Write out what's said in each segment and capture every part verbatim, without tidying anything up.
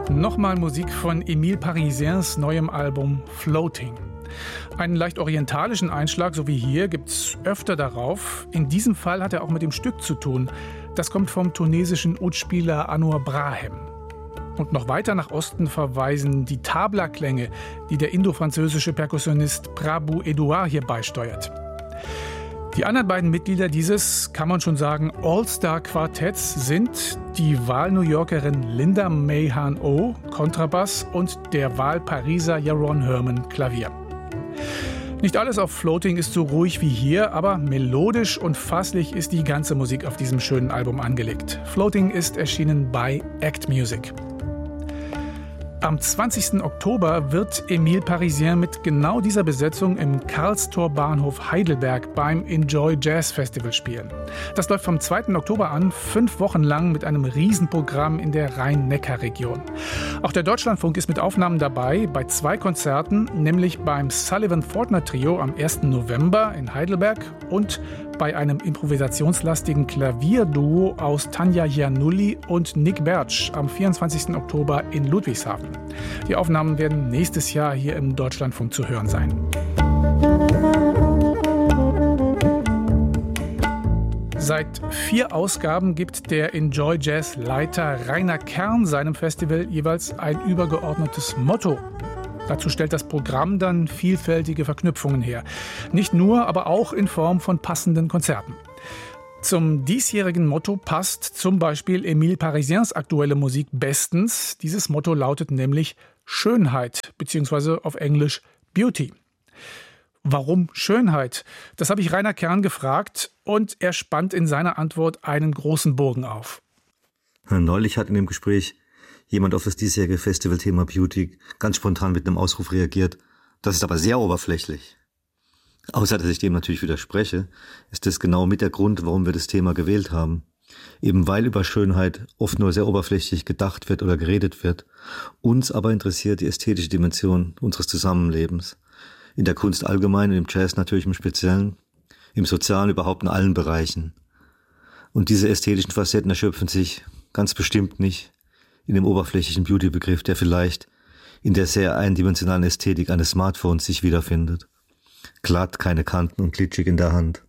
Nochmal Musik von Emile Parisiens neuem Album Floating. Einen leicht orientalischen Einschlag, so wie hier, gibt's öfter darauf. In diesem Fall hat er auch mit dem Stück zu tun. Das kommt vom tunesischen Oud-Spieler Anouar Brahem. Und noch weiter nach Osten verweisen die Tabla-Klänge, die der indofranzösische Perkussionist Prabu Edouard hier beisteuert. Die anderen beiden Mitglieder dieses, kann man schon sagen, All-Star-Quartetts sind die Wahl-New Yorkerin Linda Mahan-O, Kontrabass, und der Wahl-Pariser Jaron Herman, Klavier. Nicht alles auf Floating ist so ruhig wie hier, aber melodisch und fasslich ist die ganze Musik auf diesem schönen Album angelegt. Floating ist erschienen bei Act Music. Am zwanzigsten Oktober wird Emile Parisien mit genau dieser Besetzung im Karlstor Bahnhof Heidelberg beim Enjoy Jazz Festival spielen. Das läuft vom zweiten Oktober an, fünf Wochen lang mit einem Riesenprogramm in der Rhein-Neckar-Region. Auch der Deutschlandfunk ist mit Aufnahmen dabei, bei zwei Konzerten, nämlich beim Sullivan-Fortner-Trio am ersten November in Heidelberg und bei einem improvisationslastigen Klavierduo aus Tanja Giannulli und Nick Bertsch am vierundzwanzigsten Oktober in Ludwigshafen. Die Aufnahmen werden nächstes Jahr hier im Deutschlandfunk zu hören sein. Seit vier Ausgaben gibt der Enjoy Jazz Leiter Rainer Kern seinem Festival jeweils ein übergeordnetes Motto. Dazu stellt das Programm dann vielfältige Verknüpfungen her. Nicht nur, aber auch in Form von passenden Konzerten. Zum diesjährigen Motto passt zum Beispiel Emile Parisiens aktuelle Musik bestens. Dieses Motto lautet nämlich Schönheit, beziehungsweise auf Englisch Beauty. Warum Schönheit? Das habe ich Rainer Kern gefragt und er spannt in seiner Antwort einen großen Bogen auf. Neulich hat in dem Gespräch jemand auf das diesjährige Festivalthema Beauty ganz spontan mit einem Ausruf reagiert. Das ist aber sehr oberflächlich. Außer dass ich dem natürlich widerspreche, ist das genau mit der Grund, warum wir das Thema gewählt haben. Eben weil über Schönheit oft nur sehr oberflächlich gedacht wird oder geredet wird. Uns aber interessiert die ästhetische Dimension unseres Zusammenlebens. In der Kunst allgemein und im Jazz natürlich im Speziellen, im Sozialen überhaupt in allen Bereichen. Und diese ästhetischen Facetten erschöpfen sich ganz bestimmt nicht in dem oberflächlichen Beauty-Begriff, der vielleicht in der sehr eindimensionalen Ästhetik eines Smartphones sich wiederfindet. Glatt, keine Kanten und glitschig in der Hand.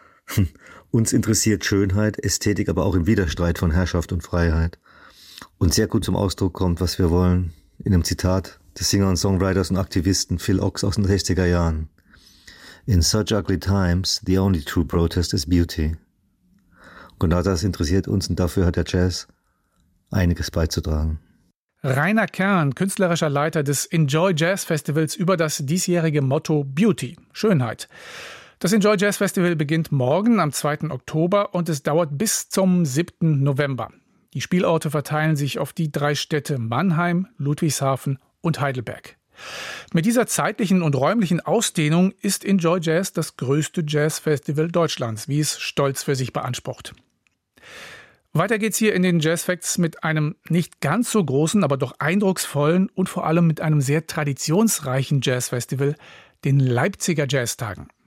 Uns interessiert Schönheit, Ästhetik, aber auch im Widerstreit von Herrschaft und Freiheit. Und sehr gut zum Ausdruck kommt, was wir wollen, in einem Zitat des Singer und Songwriters und Aktivisten Phil Ochs aus den sechziger Jahren. In such ugly times, the only true protest is beauty. Und genau das interessiert uns und dafür hat der Jazz einiges beizutragen. Rainer Kern, künstlerischer Leiter des Enjoy Jazz Festivals, über das diesjährige Motto Beauty, Schönheit. Das Enjoy Jazz Festival beginnt morgen am zweiten Oktober und es dauert bis zum siebten November. Die Spielorte verteilen sich auf die drei Städte Mannheim, Ludwigshafen und Heidelberg. Mit dieser zeitlichen und räumlichen Ausdehnung ist Enjoy Jazz das größte Jazzfestival Deutschlands, wie es stolz für sich beansprucht. Weiter geht's hier in den Jazz Facts mit einem nicht ganz so großen, aber doch eindrucksvollen und vor allem mit einem sehr traditionsreichen Jazzfestival, den Leipziger Jazztagen.